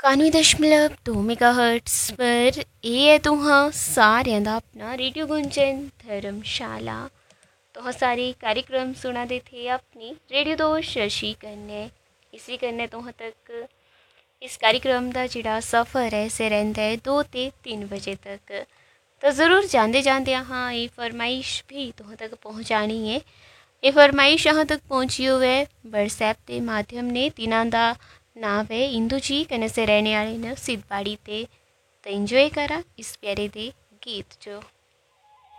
91.2 megahertz पर ਇਹ ਹੈ ਤੁਹਾਂ ਸਾਰਿਆਂ ਦਾ अपना रेडियो गुंजन धर्मशाला। तुह सारे कार्यक्रम सुना दे थे अपनी रेडियो दोस्त शशि कन्ने। इसी कन्ने तुह तक इस कार्यक्रम का जिहड़ा सफ़र है से रहिंदा है 2 ते 3 बजे तक। तो ज़रूर जाते जाते हाँ ये फरमाइश भी तुह तक पहुँचानी है। ये फरमाइश यहाँ तक पहुँची हुए व्हाट्सएप के माध्यम ने तिन्हां दा नाम है इंदू जी कने से रहने वाले ने सिद्धबाड़ी ते। तो इंजॉय करा इस प्यारे दे गीत जो।